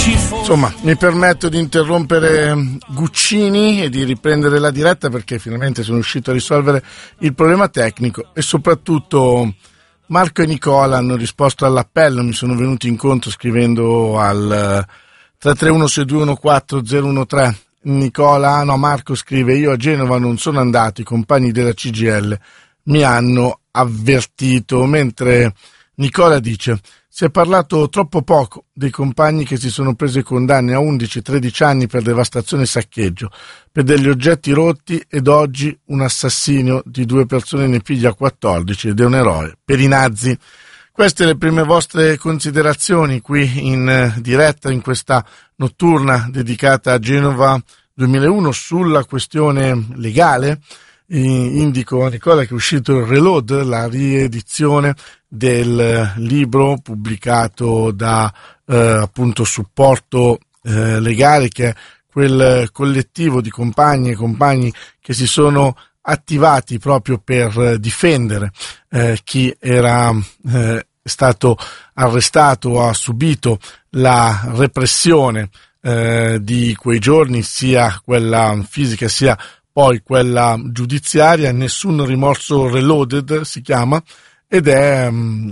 Insomma, mi permetto di interrompere Guccini e di riprendere la diretta perché finalmente sono riuscito a risolvere il problema tecnico e soprattutto Marco e Nicola hanno risposto all'appello, mi sono venuti incontro scrivendo al 331-621-4013. Marco scrive: io a Genova non sono andato, i compagni della CGIL mi hanno avvertito, mentre Nicola dice: si è parlato troppo poco dei compagni che si sono presi condanne a 11-13 anni per devastazione e saccheggio, per degli oggetti rotti, ed oggi un assassinio di 2 persone ne piglia 14 ed è un eroe per i nazi. Queste le prime vostre considerazioni qui in diretta in questa notturna dedicata a Genova 2001 sulla questione legale. Indico a Nicola che è uscito il Reload, la riedizione del libro pubblicato da appunto Supporto Legale, che è quel collettivo di compagni e compagni che si sono attivati proprio per difendere chi era stato arrestato o ha subito la repressione di quei giorni, sia quella fisica sia poi quella giudiziaria. Nessun rimorso Reloaded si chiama, ed è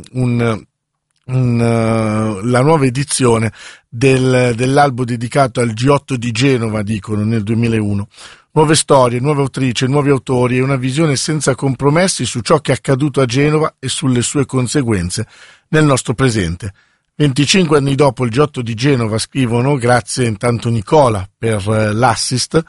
la nuova edizione dell'albo dedicato al G8 di Genova, dicono, nel 2001. Nuove storie, nuove autrici, nuovi autori e una visione senza compromessi su ciò che è accaduto a Genova e sulle sue conseguenze nel nostro presente. 25 anni dopo il G8 di Genova, scrivono, grazie intanto Nicola per l'assist,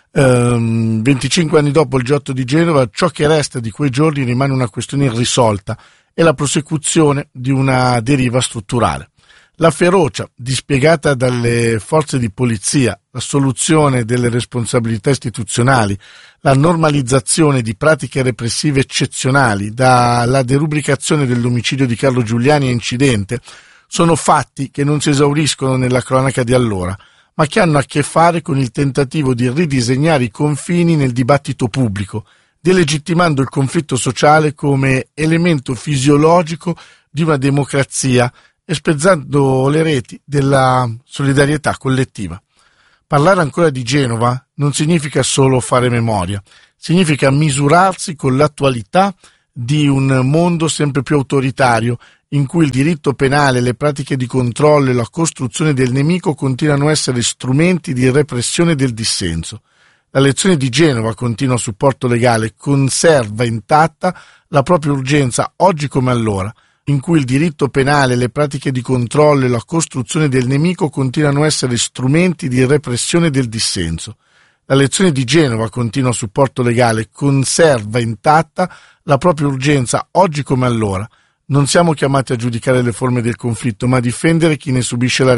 25 anni dopo il G8 di Genova, ciò che resta di quei giorni rimane una questione irrisolta e la prosecuzione di una deriva strutturale. La ferocia dispiegata dalle forze di polizia, la soluzione delle responsabilità istituzionali, la normalizzazione di pratiche repressive eccezionali, dalla derubricazione dell'omicidio di Carlo Giuliani a incidente, sono fatti che non si esauriscono nella cronaca di allora, ma che hanno a che fare con il tentativo di ridisegnare i confini nel dibattito pubblico, delegittimando il conflitto sociale come elemento fisiologico di una democrazia e spezzando le reti della solidarietà collettiva. Parlare ancora di Genova non significa solo fare memoria, significa misurarsi con l'attualità di un mondo sempre più autoritario, in cui il diritto penale, le pratiche di controllo e la costruzione del nemico continuano a essere strumenti di repressione del dissenso. La lezione di Genova, continua Supporto Legale, conserva intatta la propria urgenza oggi come allora, in cui il diritto penale, le pratiche di controllo e la costruzione del nemico continuano a essere strumenti di repressione del dissenso. La lezione di Genova, continua Supporto Legale, conserva intatta la propria urgenza oggi come allora. Non siamo chiamati a giudicare le forme del conflitto, ma a difendere chi ne subisce la